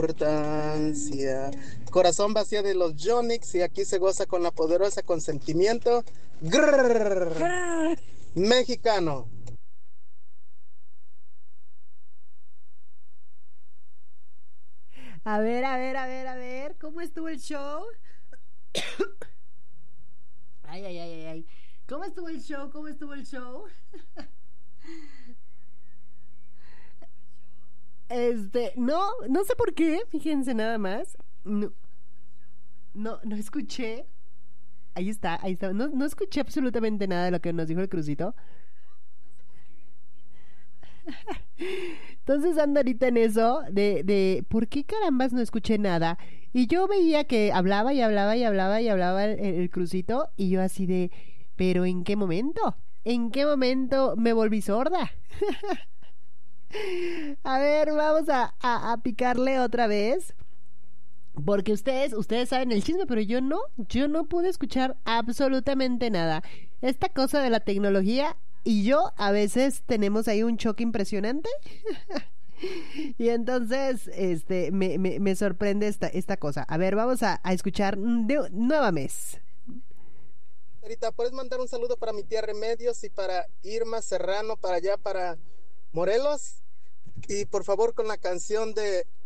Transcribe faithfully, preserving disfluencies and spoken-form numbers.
Importancia. Corazón vacío de los Yonix y aquí se goza con la poderosa consentimiento. Grrr, mexicano. A ver, a ver, a ver, a ver, ¿cómo estuvo el show? Ay, ay, ay, ay, ay. ¿Cómo estuvo el show? ¿Cómo estuvo el show? Este, no, no sé por qué, fíjense nada más. No, no, no escuché. Ahí está, ahí está. No, no escuché absolutamente nada de lo que nos dijo el crucito. Entonces ando ahorita en eso de, de ¿por qué carambas no escuché nada? Y yo veía que hablaba y hablaba y hablaba y hablaba el, el crucito y yo así de, ¿pero en qué momento? ¿En qué momento me volví sorda? A ver, vamos a, a, a picarle otra vez. Porque ustedes, ustedes saben el chisme, pero yo no, yo no pude escuchar absolutamente nada. Esta cosa de la tecnología y yo a veces tenemos ahí un choque impresionante. Y entonces, este, me, me, me sorprende esta, esta cosa. A ver, vamos a, a escuchar de, nueva vez. Ahorita, ¿puedes mandar un saludo para mi tía Remedios y para Irma Serrano, para allá, para Morelos? Y por favor, con la canción de